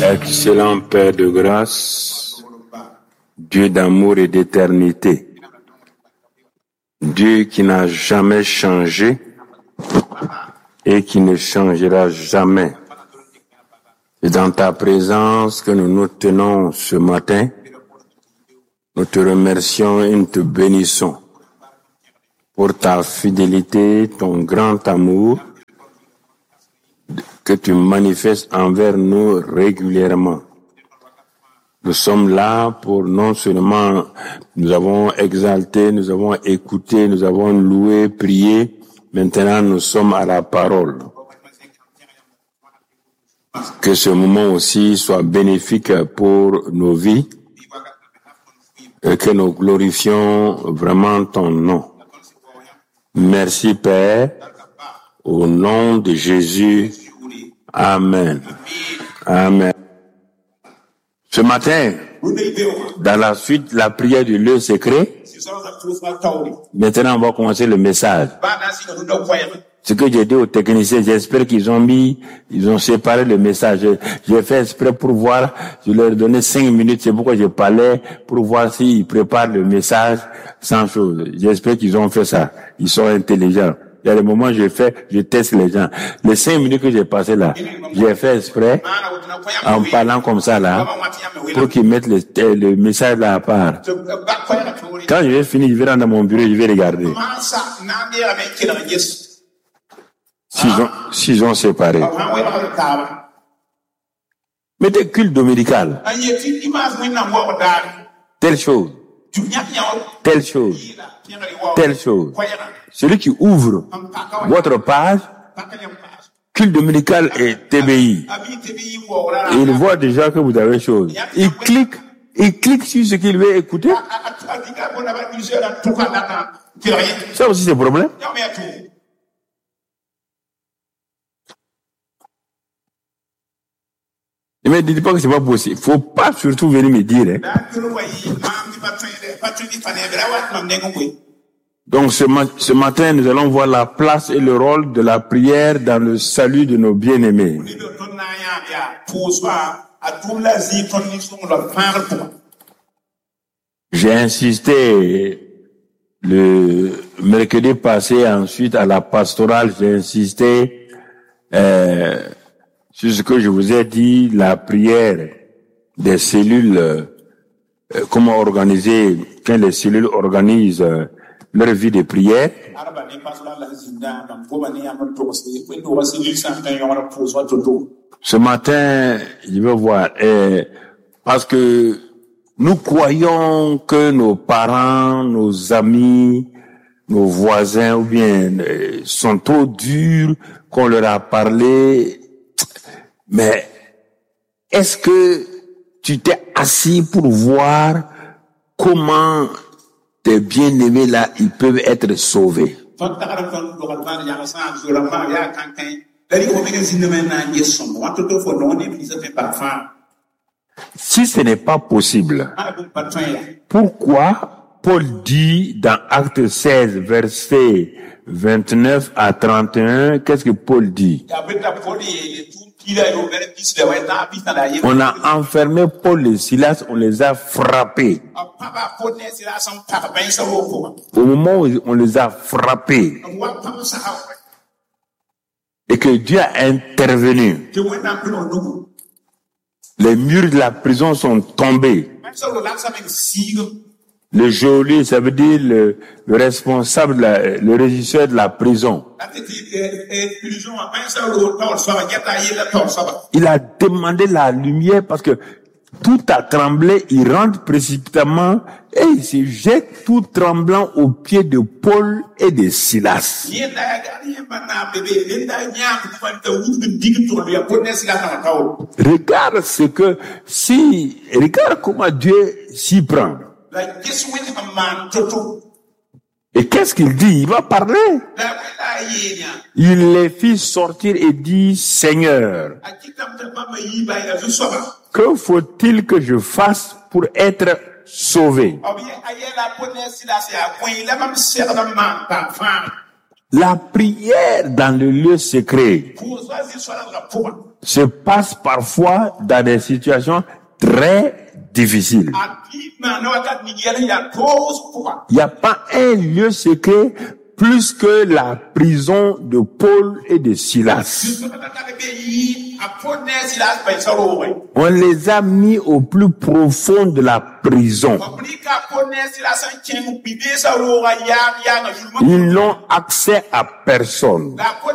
Excellent Père de grâce, Dieu d'amour et d'éternité, Dieu qui n'a jamais changé et qui ne changera jamais. C'est dans ta présence que nous nous tenons ce matin. Nous te remercions et nous te bénissons pour ta fidélité, ton grand amour que tu manifestes envers nous régulièrement. Nous sommes là pour non seulement, nous avons exalté, nous avons écouté, nous avons loué, prié. Maintenant, nous sommes à la parole. Que ce moment aussi soit bénéfique pour nos vies et que nous glorifions vraiment ton nom. Merci Père, au nom de Jésus. Amen. Amen. Ce matin, dans la suite, la prière du lieu secret, maintenant on va commencer le message. Ce que j'ai dit aux techniciens, j'espère qu'ils ont séparé le message. J'ai fait exprès pour voir, je leur ai donné 5 minutes, c'est pourquoi je parlais, pour voir s'ils préparent le message sans chose. J'espère qu'ils ont fait ça. Ils sont intelligents. Il y a des moments où je teste les gens. Les 5 minutes que j'ai passées là, j'ai fait exprès, en parlant comme ça là, pour qu'ils mettent le message là à part. Quand je vais finir, je vais rentrer dans mon bureau, je vais regarder. S'ils ont séparé. Mettez culte dominical. Telle chose. Telle chose. Telle chose. Celui qui ouvre votre page, culte dominical et TBI. Et il voit déjà que vous avez chose. Il clique sur ce qu'il veut écouter. Ça aussi c'est un problème. Mais dites pas que c'est pas possible. Faut pas surtout venir me dire, Donc ce matin, nous allons voir la place et le rôle de la prière dans le salut de nos bien-aimés. J'ai insisté le mercredi passé, ensuite à la pastorale, j'ai insisté sur ce que je vous ai dit, la prière des cellules, comment organiser, quand les cellules organisent leur vie de prière. Ce matin, je vais voir, parce que nous croyons que nos parents, nos amis, nos voisins ou bien sont trop durs, qu'on leur a parlé. Mais est-ce que tu t'es assis pour voir comment tes bien-aimés là, ils peuvent être sauvés? Si ce n'est pas possible, pourquoi Paul dit dans Actes 16, versets 29 à 31, qu'est-ce que Paul dit? On a enfermé Paul et Silas, on les a frappés. Au moment où on les a frappés, et que Dieu a intervenu, les murs de la prison sont tombés. Le geôlier, ça veut dire le responsable, le régisseur de la prison. Il a demandé la lumière parce que tout a tremblé. Il rentre précipitamment et il se jette tout tremblant aux pieds de Paul et de Silas. Regarde comment Dieu s'y prend. Et qu'est-ce qu'il dit? Il va parler. Il les fit sortir et dit, Seigneur, que faut-il que je fasse pour être sauvé? La prière dans le lieu secret se passe parfois dans des situations très difficiles. Il n'y a pas un lieu secret plus que la prison de Paul et de Silas. On les a mis au plus profond de la prison. Ils n'ont accès à personne.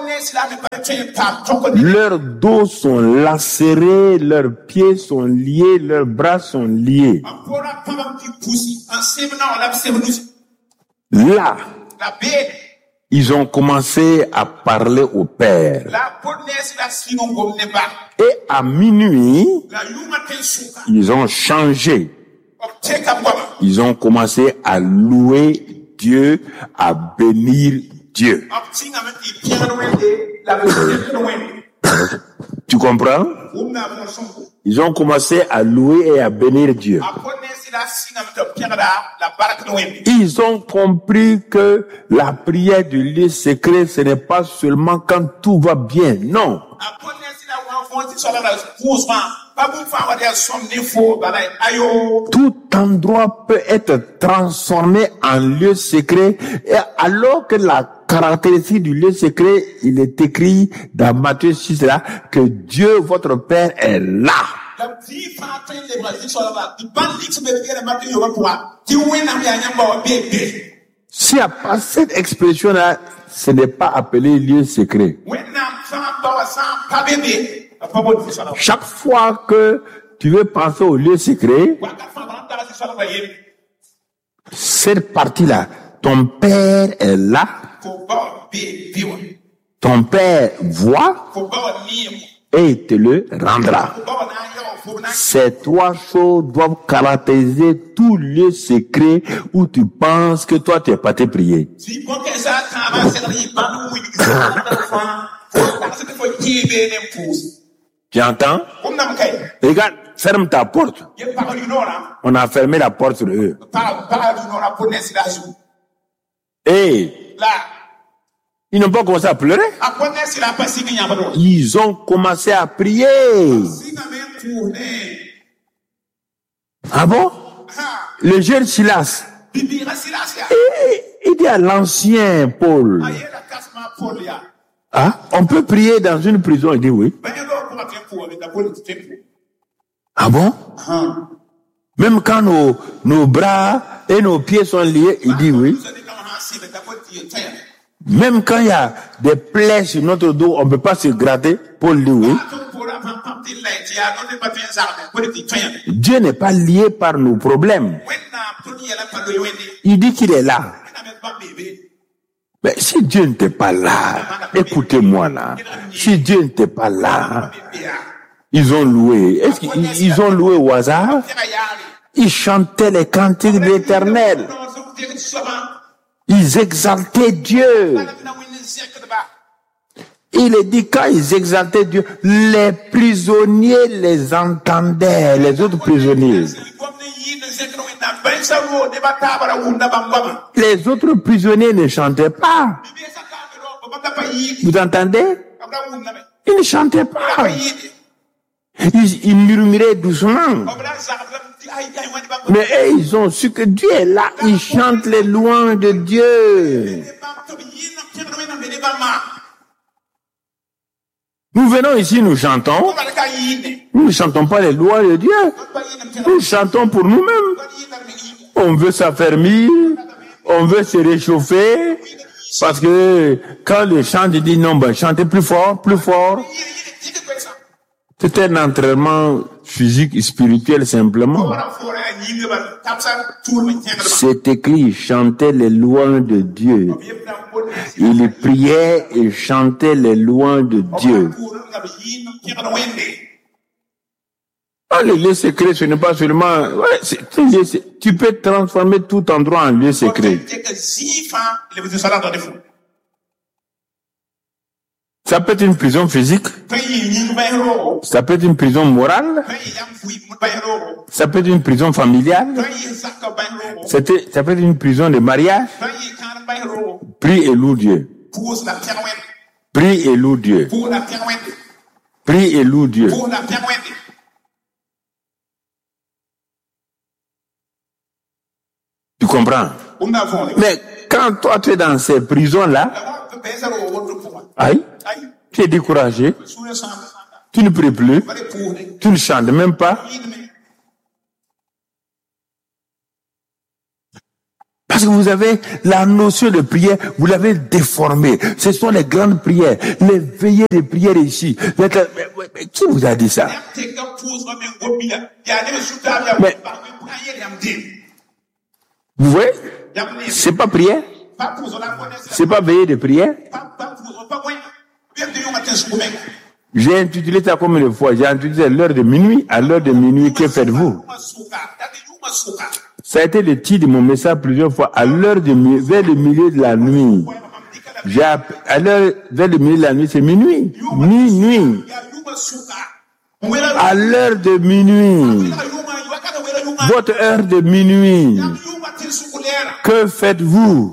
Leurs dos sont lacérés, leurs pieds sont liés, leurs bras sont liés. Là, ils ont commencé à parler au Père. Et à minuit, ils ont changé. Ils ont commencé à louer Dieu, à bénir Dieu. Tu comprends? Ils ont commencé à louer et à bénir Dieu. Ils ont compris que la prière du lieu secret, ce n'est pas seulement quand tout va bien, non. Tout endroit peut être transformé en lieu secret, et alors que la caractéristique du lieu secret, il est écrit dans Matthieu 6 là, que Dieu, votre Père, est là. S'il n'y a pas cette expression-là, ce n'est pas appelé lieu secret. Chaque fois que tu veux penser au lieu secret, cette partie-là, ton Père est là, ton Père voit et il te le rendra. Ces trois choses doivent caractériser tout lieu secret où tu penses que toi tu n'es pas te prier. Tu entends? Regarde, ferme ta porte. On a fermé la porte sur eux. Et ils n'ont pas commencé à pleurer. Ils ont commencé à prier. Ah bon? Le jeune Silas. Il dit à l'ancien Paul. Ah, on peut prier dans une prison? Il dit oui. Ah bon? Même quand nos bras et nos pieds sont liés, il dit oui. Même quand il y a des plaies sur notre dos, on ne peut pas se gratter. Paul dit oui. Dieu n'est pas lié par nos problèmes. Il dit qu'il est là. Mais si Dieu n'était pas là, écoutez-moi là, si Dieu n'était pas là, ils ont loué. Est-ce qu'ils ont loué au hasard? Ils chantaient les cantiques de l'Éternel. Ils exaltaient Dieu. Il est dit, quand ils exaltaient Dieu, les prisonniers les entendaient, les autres prisonniers. Les autres prisonniers ne chantaient pas. Vous entendez? Ils ne chantaient pas. Ils murmuraient doucement. Mais ils ont su que Dieu est là. Ils chantent les louanges de Dieu. Nous venons ici, nous chantons. Nous ne chantons pas les louanges de Dieu. Nous chantons pour nous-mêmes. On veut s'affermir. On veut se réchauffer. Parce que quand le chant dit non, ben chantez plus fort, plus fort. C'est un entraînement physique et spirituel simplement. C'est écrit, il chantait les louanges de Dieu. Il priait et chantait les louanges de Dieu. Le lieu secret, ce n'est pas seulement... tu peux transformer tout endroit en lieu secret. Ça peut être une prison physique. Ça peut être une prison morale. Ça peut être une prison familiale. Ça peut être une prison de mariage. Prie et loue Dieu. Prie et loue Dieu. Prie et loue Dieu. Tu comprends? Mais quand toi tu es dans ces prisons-là, aïe, tu es découragé, tu ne pries plus, tu ne chantes même pas. Parce que vous avez la notion de prière, vous l'avez déformée. Ce sont les grandes prières, les veillées de prière ici. Mais qui vous a dit ça? Mais, vous voyez, c'est pas prière, c'est pas veillée de prière. J'ai intitulé ça comme une fois, j'ai intitulé l'heure de minuit. À l'heure de minuit, que faites-vous? Ça a été le titre de mon message plusieurs fois. À l'heure de minuit, vers le milieu de la nuit. À l'heure, vers le milieu de la nuit, c'est minuit. Minuit. À l'heure de minuit. Votre heure de minuit. Que faites-vous?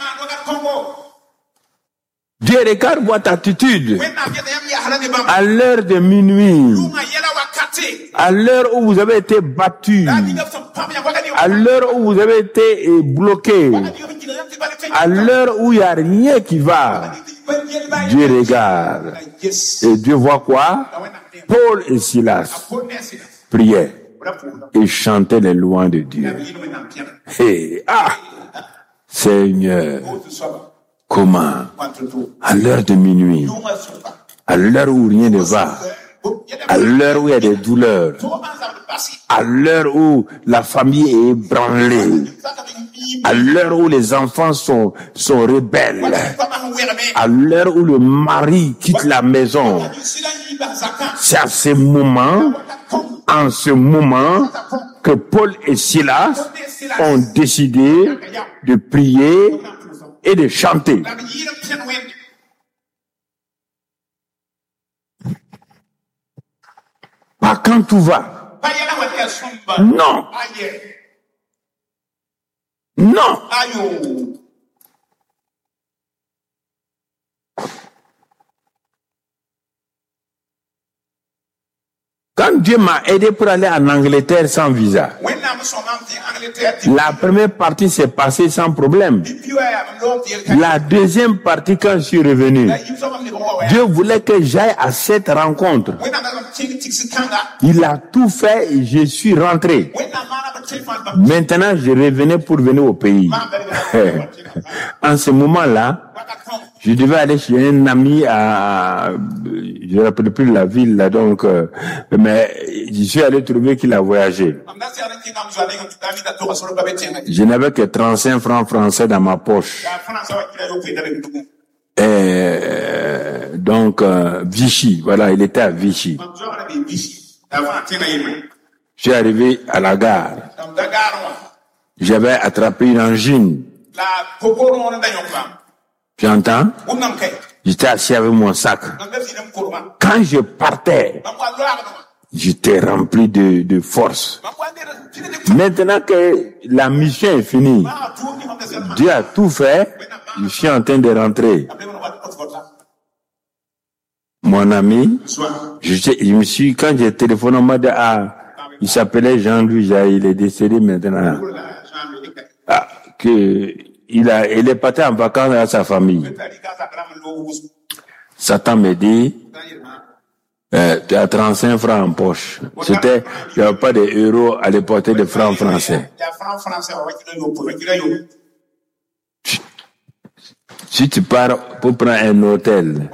Dieu regarde votre attitude. À l'heure de minuit. À l'heure où vous avez été battu. À l'heure où vous avez été bloqué. À l'heure où il n'y a rien qui va. Dieu regarde. Et Dieu voit quoi? Paul et Silas priaient et chantaient les louanges de Dieu. Hey, Seigneur, comment? À l'heure de minuit, à l'heure où rien ne va, à l'heure où il y a des douleurs, à l'heure où la famille est ébranlée, à l'heure où les enfants sont rebelles, à l'heure où le mari quitte la maison, c'est à ce moment, en ce moment, que Paul et Silas ont décidé de prier et de chanter. Pas quand tout va. Non. Non. Quand Dieu m'a aidé pour aller en Angleterre sans visa, la première partie s'est passée sans problème. La deuxième partie, quand je suis revenu, Dieu voulait que j'aille à cette rencontre. Il a tout fait et je suis rentré. Maintenant, je revenais pour venir au pays. En ce moment-là, je devais aller chez un ami à, je ne rappelle plus la ville là, donc, mais je suis allé trouver qu'il a voyagé. Je n'avais que 35 francs français dans ma poche. Donc, Vichy, voilà, il était à Vichy. Je suis arrivé à la gare. J'avais attrapé une angine. Tu entends? J'étais assis avec mon sac. Quand je partais, j'étais rempli de force. Maintenant que la mission est finie, Dieu a tout fait, je suis en train de rentrer. Mon ami, je me suis, quand j'ai téléphoné, on m'a dit, il s'appelait Jean-Louis Jaï, il est décédé maintenant. Il est parti en vacances à sa famille. Satan me dit, tu as 35 francs en poche. Il n'y avait pas de euros à l'époque de francs français. Si tu pars pour prendre un hôtel,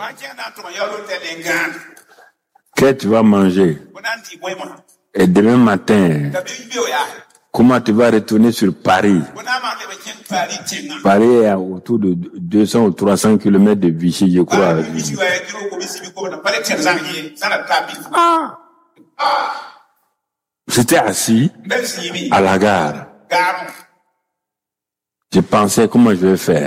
qu'est-ce que tu vas manger? Et demain matin, comment tu vas retourner sur Paris? Paris est autour de 200 ou 300 kilomètres de Vichy, je crois. J'étais assis à la gare. Je pensais comment je vais faire.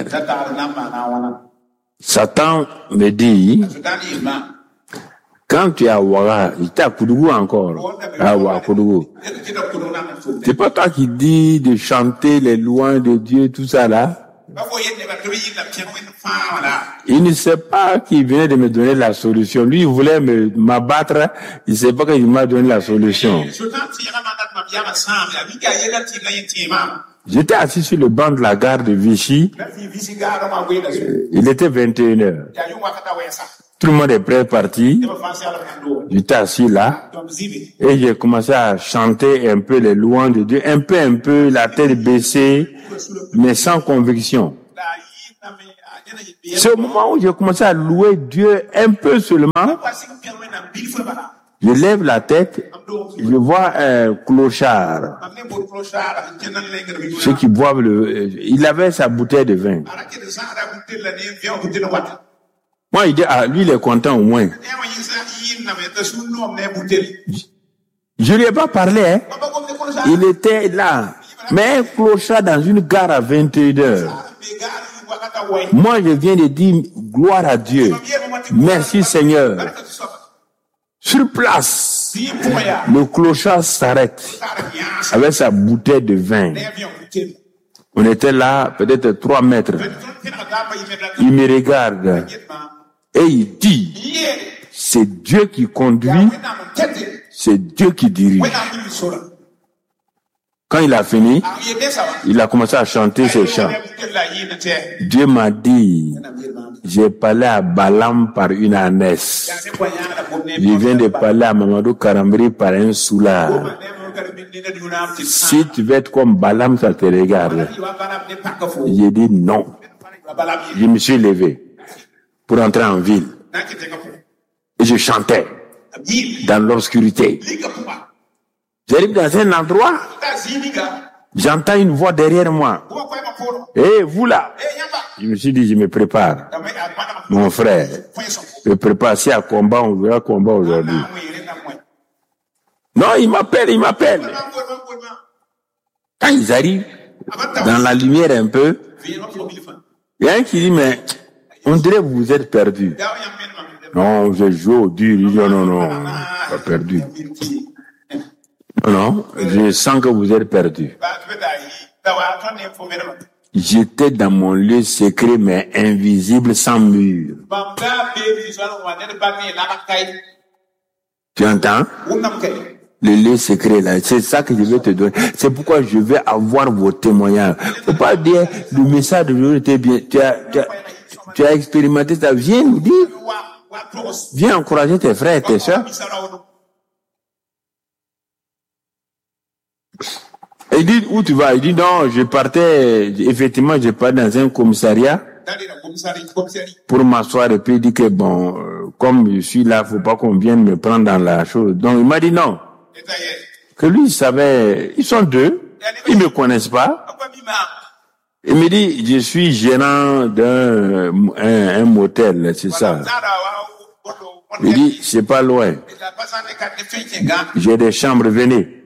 Satan me dit, quand tu es à Ouaga, j'étais à Koudougou encore, à Ouagadougou. C'est pas toi qui dis de chanter les louanges de Dieu, tout ça là. Il ne sait pas qu'il venait de me donner la solution. Lui, il voulait m'abattre. Il ne sait pas qu'il m'a donné la solution. J'étais assis sur le banc de la gare de Vichy. Il était 21h. Tout le monde est prêt parti. J'étais assis là. Et j'ai commencé à chanter un peu les louanges de Dieu. Un peu, la tête baissée, mais sans conviction. C'est au moment où j'ai commencé à louer Dieu un peu seulement. Je lève la tête, je vois un clochard. Ceux qui boivent il avait sa bouteille de vin. Moi, il dit, lui, il est content au moins. Je lui ai pas parlé, hein. Il était là. Mais un clochard dans une gare à 21h. Moi, je viens de dire, gloire à Dieu. Merci Seigneur. Sur place, le clochard s'arrête avec sa bouteille de vin. On était là, peut-être 3 mètres. Il me regarde et il dit, c'est Dieu qui conduit, c'est Dieu qui dirige. Quand il a fini, il a commencé à chanter ses chants. Dieu m'a dit, j'ai parlé à Balaam par une ânesse. Je viens de parler à Mamadou Karambri par un soulard. Si tu veux être comme Balaam, ça te regarde. J'ai dit non. Je me suis levé pour entrer en ville. Et je chantais dans l'obscurité. J'arrive dans un endroit, j'entends une voix derrière moi. Eh, vous là! Je me suis dit, je me prépare. Mon frère, je me prépare. Si à combat, on verra combat aujourd'hui. Non, il m'appelle. Quand ils arrivent, dans la lumière un peu, il y a un qui dit, mais on dirait que vous êtes perdu. Non, je joue au dur. Il dit, non, pas perdu. Non, je sens que vous êtes perdu. J'étais dans mon lieu secret, mais invisible, sans mur. Tu entends? Le lieu secret, là, c'est ça que je vais te donner. C'est pourquoi je vais avoir vos témoignages. Faut pas dire, le message de Dieu était bien. Tu as expérimenté ça. Viens nous dire. Viens encourager tes frères et tes soeurs. Il dit, où tu vas? Il dit, non, je partais dans un commissariat pour m'asseoir et puis il dit que bon, comme je suis là, faut pas qu'on vienne me prendre dans la chose. Donc il m'a dit non. Que lui, il savait, ils sont deux, ils me connaissent pas. Il me dit, je suis gérant d'un motel, c'est ça. Il dit, c'est pas loin. J'ai des chambres, venez.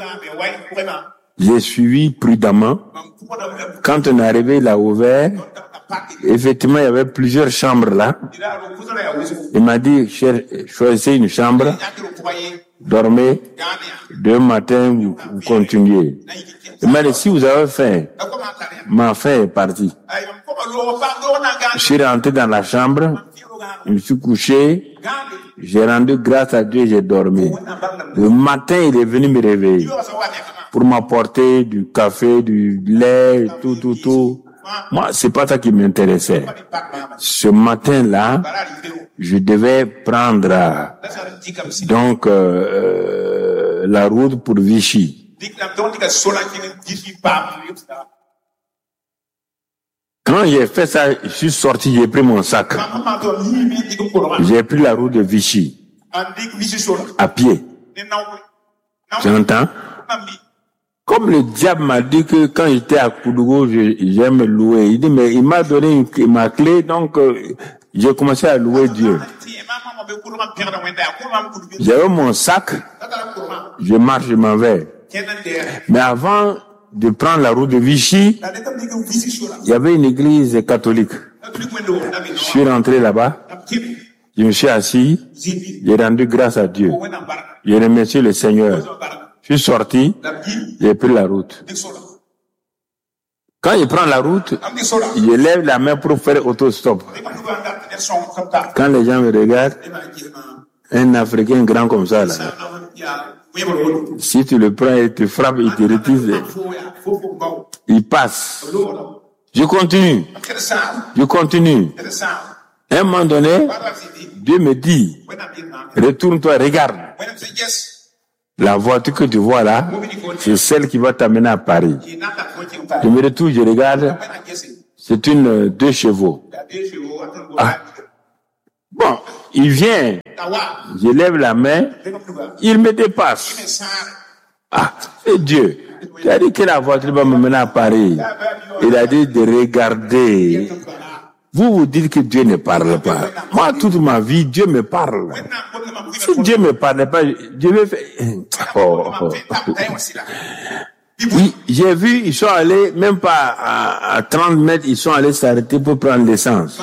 J'ai suivi prudemment. Quand on est arrivé, il a ouvert. Effectivement, il y avait plusieurs chambres là. Il m'a dit, choisissez une chambre, dormez, demain matin, vous continuez. Il m'a dit, si vous avez faim, ma faim est partie. Je suis rentré dans la chambre, je me suis couché, j'ai rendu grâce à Dieu, j'ai dormi. Le matin, il est venu me réveiller pour m'apporter du café, du lait, tout. Moi, c'est pas ça qui m'intéressait. Ce matin-là, je devais prendre la route pour Vichy. Quand j'ai fait ça, je suis sorti, j'ai pris mon sac. J'ai pris la route de Vichy. À pied. Tu entends? Comme le diable m'a dit que quand j'étais à Koudougou, j'aime louer. Il dit, mais il m'a donné ma clé, donc j'ai commencé à louer Dieu. J'avais mon sac, je marche, je m'en vais. Mais avant de prendre la route de Vichy, il y avait une église catholique. Je suis rentré là-bas, je me suis assis, j'ai rendu grâce à Dieu. J'ai remercié le Seigneur. Je suis sorti, j'ai pris la route. Quand il prend la route, je lève la main pour faire auto-stop. Quand les gens me regardent, un Africain grand comme ça, là, si tu le prends et te frappes, il te retire, il passe. Je continue. À un moment donné, Dieu me dit, retourne-toi, regarde. La voiture que tu vois là, c'est celle qui va t'amener à Paris. Je me retourne, je regarde, c'est une 2 chevaux. Ah. Bon, il vient, je lève la main, il me dépasse. Ah, c'est Dieu. Il a dit que la voiture va me mener à Paris. Il a dit de regarder. Vous dites que Dieu ne parle pas. Moi, toute ma vie, Dieu me parle. Si Dieu me parlait pas, je vais faire... Oui, j'ai vu, ils sont allés, même pas à 30 mètres, ils sont allés s'arrêter pour prendre l'essence.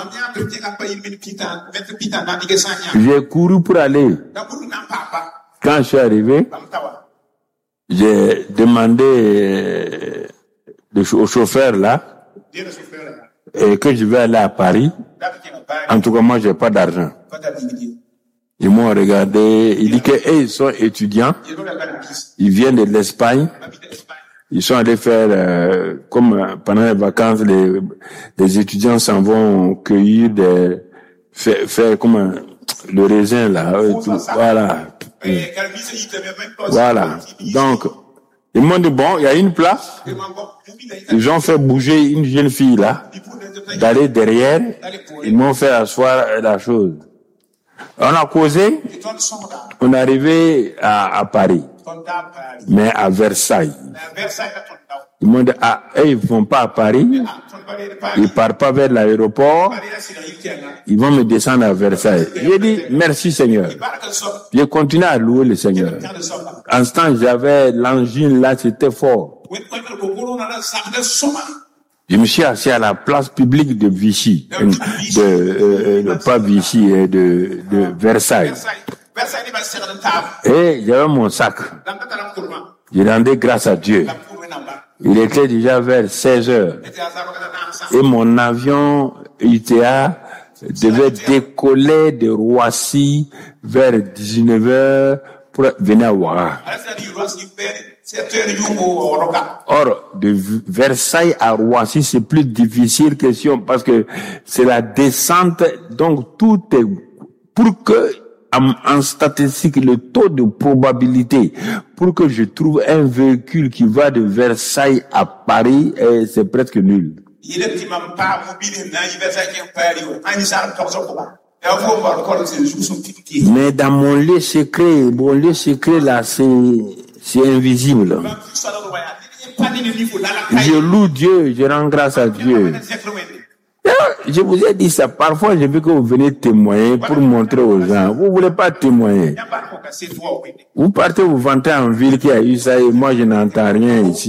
J'ai couru pour aller. Quand je suis arrivé, j'ai demandé au chauffeur là, et que je vais aller à Paris. En tout cas, moi, j'ai pas d'argent. Ils m'ont regardé, ils disent qu'ils sont étudiants, ils viennent de l'Espagne, ils sont allés faire, comme pendant les vacances, les étudiants s'en vont cueillir faire comme le raisin là, tout, voilà. Voilà. Donc, ils m'ont dit, bon, il y a une place. Ils ont fait bouger une jeune fille là, d'aller derrière. Ils m'ont fait asseoir la chose. On a causé, on est arrivé à Paris, mais à Versailles. Ils m'ont dit, ah, ils vont pas à Paris, ils partent pas vers l'aéroport, ils vont me descendre à Versailles. J'ai dit, merci Seigneur. J'ai continué à louer le Seigneur. En ce temps, j'avais l'angine là, c'était fort. Je me suis assis à la place publique de Vichy, pas Vichy, de Versailles. Et j'avais mon sac. Je rendais grâce à Dieu. Il était déjà vers 16 heures. Et mon avion UTA devait décoller de Roissy vers 19 heures pour venir à Ouaga. Or, de Versailles à Roissy, c'est plus difficile parce que c'est la descente, donc tout est, pour que, en statistique, le taux de probabilité, pour que je trouve un véhicule qui va de Versailles à Paris, c'est presque nul. Mais dans mon lieu secret là, c'est invisible. Je loue Dieu, je rends grâce à Dieu. Je vous ai dit ça, parfois je veux que vous venez témoigner pour montrer aux gens. Vous voulez pas témoigner. Vous partez vous vanter en ville qui a eu ça et moi je n'entends rien ici.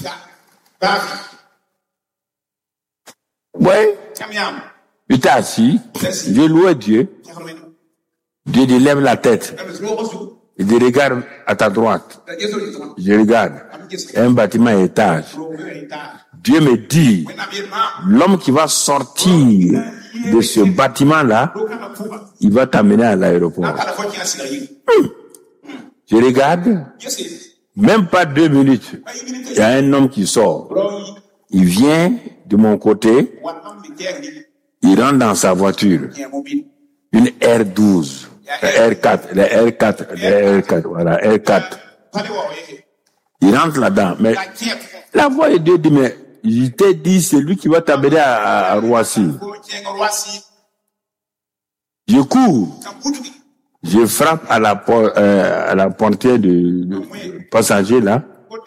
Ouais. Tu t'es assis, je loue Dieu. Dieu dit lève la tête. Il dit regarde à ta droite. Je regarde. Un bâtiment à étage. Dieu me dit, l'homme qui va sortir de ce bâtiment-là, il va t'amener à l'aéroport. Je regarde, même pas 2 minutes, il y a un homme qui sort. Il vient de mon côté, il rentre dans sa voiture, une R12, R4, voilà, R4. Il rentre là-dedans, mais la voix de Dieu dit, mais je t'ai dit, c'est lui qui va t'amener à Roissy. Je cours. Je frappe à la portière du passager là.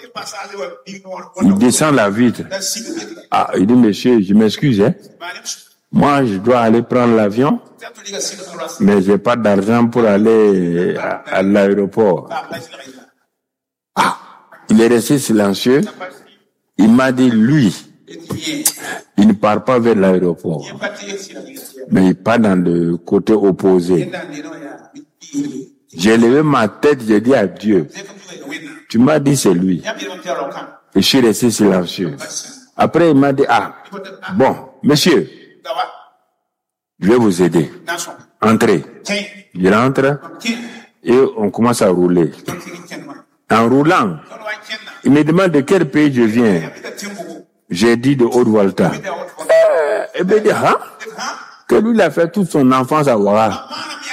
Il descend la vitre. Ah, il dit, monsieur, je m'excuse, hein. Moi, je dois aller prendre l'avion, mais j'ai pas d'argent pour aller à l'aéroport. Ah, il est resté silencieux. Il m'a dit, lui, il ne part pas vers l'aéroport, mais il part dans le côté opposé. J'ai levé ma tête, j'ai dit à Dieu, tu m'as dit c'est lui. Et je suis resté silencieux. Après, il m'a dit, bon, monsieur, je vais vous aider. Entrez. Je rentre et on commence à rouler. En roulant, il me demande de quel pays je viens. J'ai dit de Haute-Volta. Et bien, il dit, que lui, il a fait toute son enfance à Ouaga.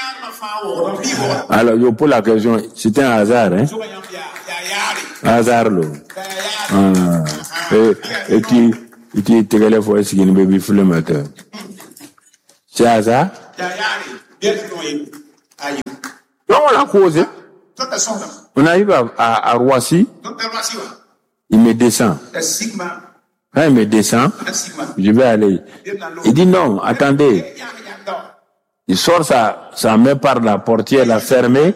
Alors, je pose la question, c'était un hasard, hein? Hasard, là. Et tu te relèves pour essayer de baby full matin. C'est hasard? Non, on l'a causé. On arrive à Roissy. Il me descend. Quand il me descend, je vais aller. Il dit non, attendez. Il sort sa main par la portière, la fermée.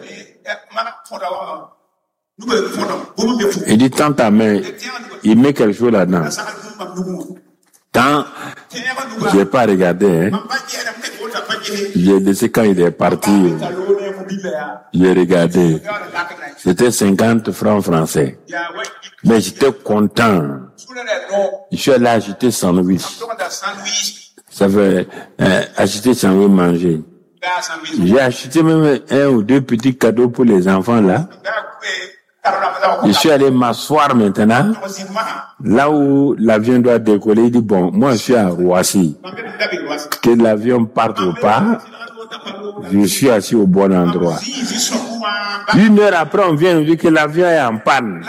Il dit tends ta main. Il met quelque chose là-dedans. Tant, j'ai pas regardé, hein. J'ai laissé quand il est parti. J'ai regardé. C'était 50 francs français. Mais j'étais content. Je suis allé acheter sandwich. Ça veut acheter sandwich manger. J'ai acheté même 1 ou 2 petits cadeaux pour les enfants là. Je suis allé m'asseoir maintenant. Là où l'avion doit décoller, il dit bon, moi je suis à Roissy. Que l'avion parte ou pas, je suis assis au bon endroit. 1 heure après, on vient nous dire que l'avion est en panne.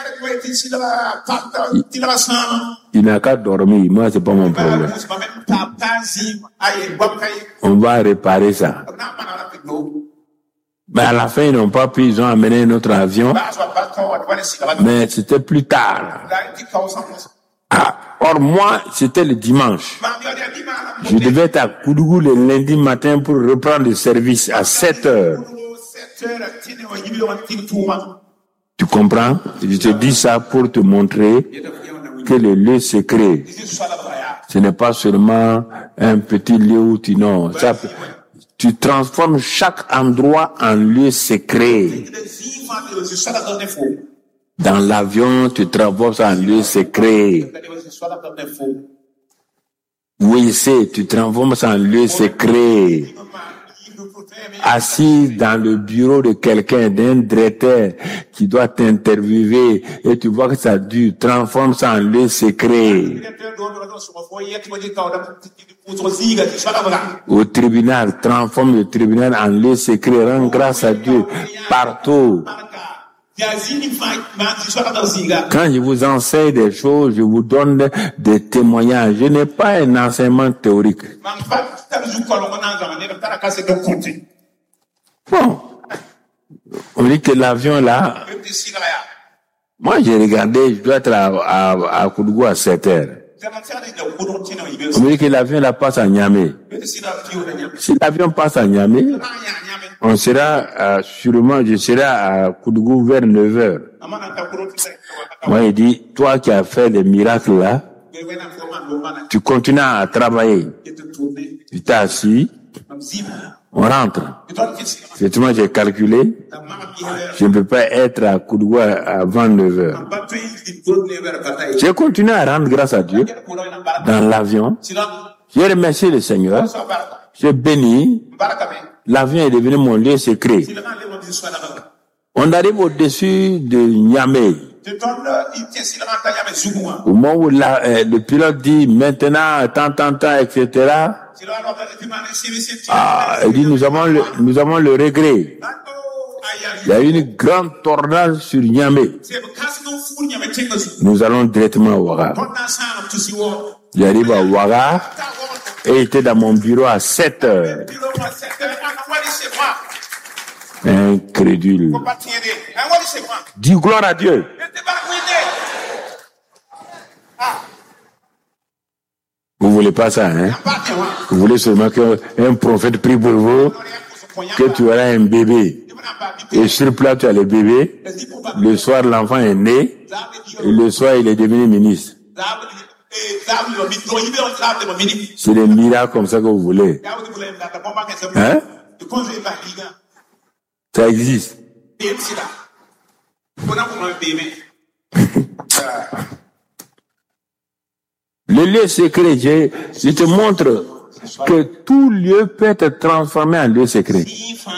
Il n'a qu'à dormir. Moi, c'est pas mon problème. On va réparer ça. Mais à la fin, ils n'ont pas pu, ils ont amené notre avion. Mais c'était plus tard. Or, moi, c'était le dimanche. Je devais être à Koudougou le lundi matin pour reprendre le service à 7 heures. Tu comprends? Je te dis ça pour te montrer que le lieu secret, ce n'est pas seulement un petit lieu où tu transformes chaque endroit en lieu secret. Dans l'avion, tu transformes ça en lieu secret. Oui, tu transformes ça en lieu secret. Assis dans le bureau de quelqu'un, d'un directeur qui doit t'interviewer et tu vois que ça dure, transforme ça en lieu secret. Au tribunal, transforme le tribunal en lieu secret, rends grâce à Dieu partout. Quand je vous enseigne des choses, je vous donne des témoignages. Je n'ai pas un enseignement théorique. Bon, on dit que l'avion là, moi j'ai regardé, je dois être à Koudougou à 7 heures. On me dit que l'avion là passe à Niamey. Si l'avion passe à Niamey, on sera sûrement, je serai à Koudougou vers 9 heures. Moi il dit, toi qui as fait les miracles là, tu continues à travailler. Tu t'es assis, on rentre. Effectivement, j'ai calculé, je ne peux pas être à Koudougou avant 9 heures. J'ai continué à rendre grâce à Dieu dans l'avion. J'ai remercié le Seigneur. J'ai béni. L'avion est devenu mon lieu secret. On arrive au-dessus de Niamey. Au moment où le pilote dit maintenant, tant, etc. Il dit nous avons le regret. Il y a eu une grande tornade sur Niamey. Nous allons directement à Ouaga. J'arrive à Ouaga et j'étais dans mon bureau à 7 heures. Incrédule. Dis gloire à Dieu. Vous voulez pas ça, hein? Vous voulez seulement qu'un prophète prie pour vous, que tu auras un bébé. Et sur place, tu as le bébé. Le soir, l'enfant est né. Et le soir, il est devenu ministre. C'est des miracles comme ça que vous voulez. Hein? Ça existe. Le lieu secret, je te montre que tout lieu peut être transformé en lieu secret.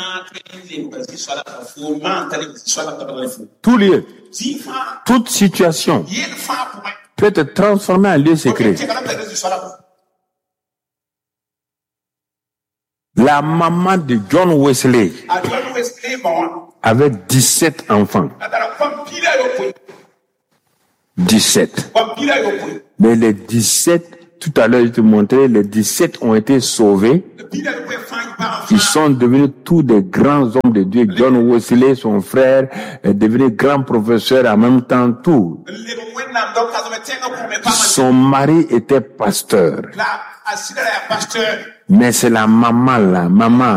Tout lieu, toute situation peut être transformée en lieu secret. La maman de John Wesley avait 17 enfants. 17. Mais les 17, tout à l'heure je te montrais, les 17 ont été sauvés. Ils sont devenus tous des grands hommes de Dieu. John Wesley, son frère, est devenu grand professeur en même temps, tout. Son mari était pasteur. Mais c'est la maman là, maman.